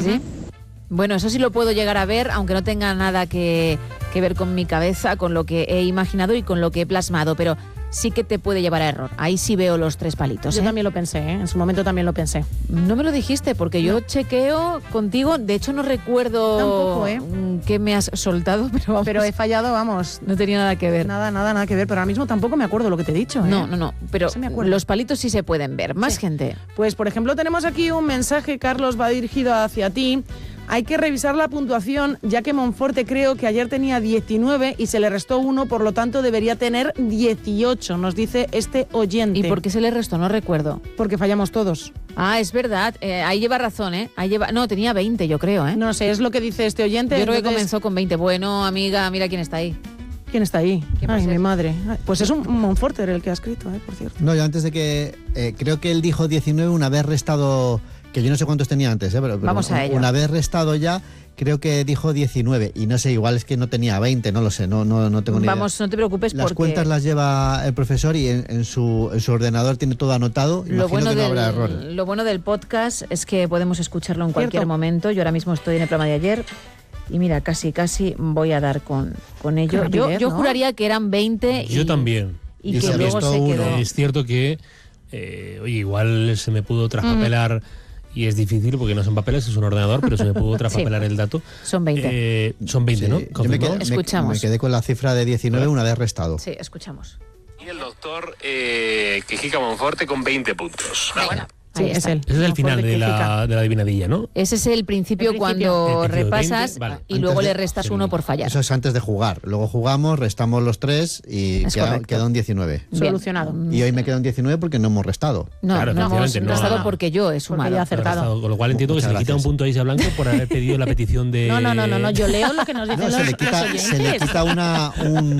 sí. Bueno, eso sí lo puedo llegar a ver, aunque no tenga nada que ver con mi cabeza, con lo que he imaginado y con lo que he plasmado, pero sí que te puede llevar a error. Ahí sí veo los 3 palitos. Yo también lo pensé, en su momento también lo pensé. No me lo dijiste, porque yo chequeo contigo, de hecho no recuerdo qué me has soltado, pero he fallado, vamos. No tenía nada que ver. Nada que ver, pero ahora mismo tampoco me acuerdo lo que te he dicho. No, pero los palitos sí se pueden ver. Más gente. Pues, por ejemplo, tenemos aquí un mensaje, Carlos, va dirigido hacia ti. Hay que revisar la puntuación, ya que Monforte creo que ayer tenía 19 y se le restó 1, por lo tanto debería tener 18, nos dice este oyente. ¿Y por qué se le restó? No recuerdo. Porque fallamos todos. Ah, es verdad, ahí lleva razón, ¿eh? No, tenía 20 yo creo, ¿eh? No sé, es lo que dice este oyente. Yo creo que comenzó con 20. Bueno, amiga, mira quién está ahí. ¿Quién está ahí? Ay, mi madre. Pues es un Monforte el que ha escrito, por cierto. No, yo antes de que... creo que él dijo 19 una vez restado... Que yo no sé cuántos tenía antes, pero vamos a ello. Una vez restado ya, creo que dijo 19. Y no sé, igual es que no tenía 20, no lo sé, no tengo ni idea. Vamos, no te preocupes las cuentas las lleva el profesor y en su ordenador tiene todo anotado. Imagino que no habrá errores. Lo bueno del podcast es que podemos escucharlo en cualquier momento. Yo ahora mismo estoy en el programa de ayer y mira, casi voy a dar con ello. Yo juraría que eran 20. Yo también. Y que luego se quedó. Es cierto que, oye, igual se me pudo traspapelar... Y es difícil porque no son papeles, es un ordenador, pero se me pudo traspapelar el dato. Son 20. Son 20, sí, ¿no? Escuchamos. Me quedé con la cifra de 19 una vez restado. Sí, escuchamos. Y el doctor Quejica Monforte con 20 puntos. Bueno. Sí, es él. Ese es el final de la adivinadilla, ¿no? Ese es el principio cuando repasas 20, y luego le restas 1 por fallar. Eso es antes de jugar. Luego jugamos, restamos los 3 y queda un 19. Bien. Solucionado. Y hoy me queda un 19 porque no hemos restado. No, claro, no hemos restado porque yo he sumado. Porque acertado. Con lo cual entiendo que se le quita un punto a Isa Blanco por haber pedido la petición de... No, yo leo lo que nos dicen los oyentes. Se le quita una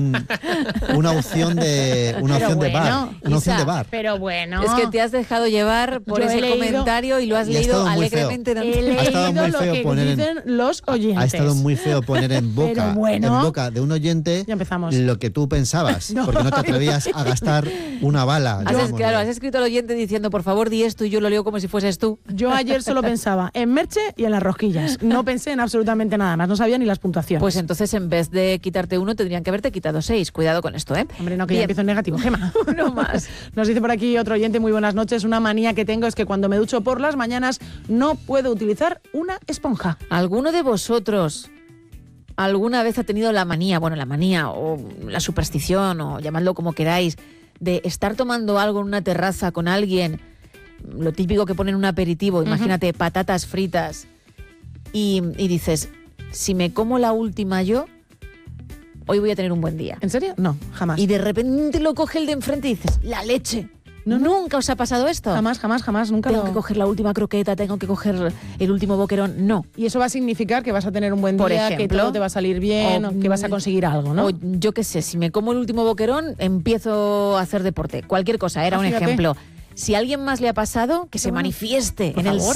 opción de bar. Una opción de bar. Pero bueno. Es que te has dejado llevar por ese comentario y lo has leído alegremente. Ha estado muy feo poner los oyentes. Ha estado muy feo poner en boca de un oyente lo que tú pensabas, porque no te atrevías a gastar una bala. Has escrito al oyente diciendo, por favor, di esto y yo lo leo como si fueses tú. Yo ayer solo pensaba en Merche y en las rosquillas. No pensé en absolutamente nada más, no sabía ni las puntuaciones. Pues entonces en vez de quitarte 1 tendrían que haberte quitado 6. Cuidado con esto, ¿eh? Hombre, no, que ya empiezo en negativo. Gema. Uno más. Nos dice por aquí otro oyente, muy buenas noches. Una manía que tengo es que cuando me ducho por las mañanas no puedo utilizar una esponja. ¿Alguno de vosotros alguna vez ha tenido la manía o la superstición, o llamadlo como queráis, de estar tomando algo en una terraza con alguien, lo típico que ponen un aperitivo, imagínate, patatas fritas, y dices, si me como la última yo, hoy voy a tener un buen día? ¿En serio? No, jamás. Y de repente lo coge el de enfrente y dices, la leche. No, ¿nunca os ha pasado esto? Jamás, nunca. Tengo que coger la última croqueta, tengo que coger el último boquerón. No. Y eso va a significar que vas a tener un buen Por día, ejemplo, que todo te va a salir bien, o que vas a conseguir algo, ¿no? O yo qué sé, si me como el último boquerón, empiezo a hacer deporte. Cualquier cosa, era un ejemplo. Si a alguien más le ha pasado, que se manifieste en el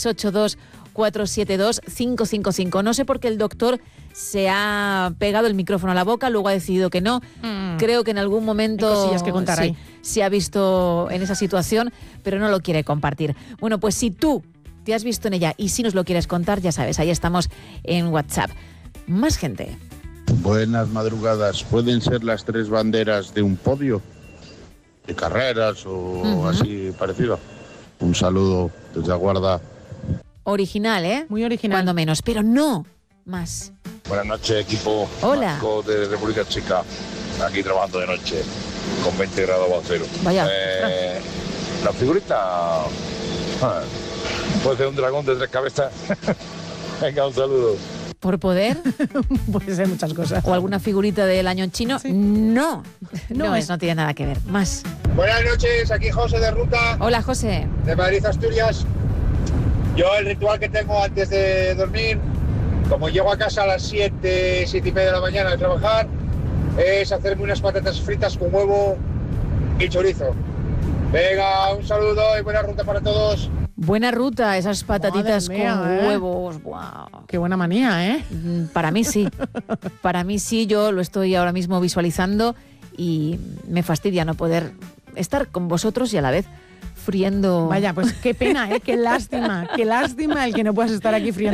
682-472-555. No sé por qué el doctor se ha pegado el micrófono a la boca, luego ha decidido que no. Creo que en algún momento hay cosillas que contar ahí. Se ha visto en esa situación, pero no lo quiere compartir. Bueno, pues si tú te has visto en ella y si nos lo quieres contar, ya sabes, ahí estamos en WhatsApp. Más gente. Buenas madrugadas. ¿Pueden ser las 3 banderas de un podio? ¿De carreras o así parecido? Un saludo desde Aguarda. Original, ¿eh? Muy original. Cuando menos, pero no más. Buenas noches, equipo. Hola. Marco de República Checa. Aquí trabajando de noche con 20 grados bajo cero. Vaya. La figurita puede ser un dragón de 3 cabezas. Venga, un saludo. ¿Por poder? Puede ser muchas cosas. ¿O alguna figurita del año chino? Sí. No tiene nada que ver. Más. Buenas noches, aquí José de Ruta. Hola, José. De Madrid, Asturias. Yo el ritual que tengo antes de dormir, como llego a casa a las 7:30 de la mañana de trabajar, es hacerme unas patatas fritas con huevo y chorizo. Venga, un saludo y buena ruta para todos. Buena ruta, esas patatitas con huevos. Wow. Qué buena manía, ¿eh? Para mí sí. Para mí sí, yo lo estoy ahora mismo visualizando y me fastidia no poder estar con vosotros y a la vez friendo. Vaya, pues qué pena, qué lástima el que no puedas estar aquí friendo